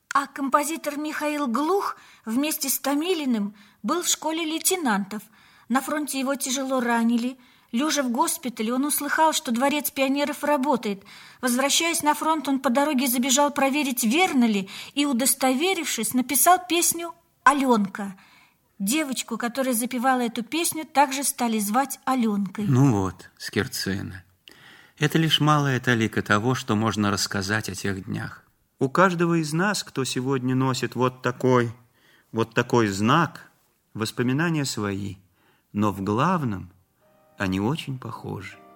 А композитор Михаил Глух вместе с Томилиным был в школе лейтенантов. На фронте его тяжело ранили. Лежа в госпитале, он услыхал, что дворец пионеров работает. Возвращаясь на фронт, он по дороге забежал проверить, верно ли, и, удостоверившись, написал песню «Аленка». Девочку, которая запевала эту песню, также стали звать Аленкой. Ну вот, Скирцина, это лишь малая талика того, что можно рассказать о тех днях. У каждого из нас, кто сегодня носит вот такой знак, воспоминания свои, но в главном они очень похожи.